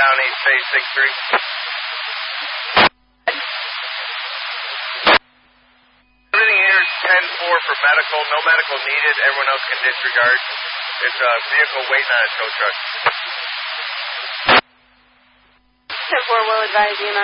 down East Phase 6-3. Everything here is 10-4 for medical. No medical needed. Everyone else can disregard. There's a vehicle waiting on a tow truck. 10-4 will advise you.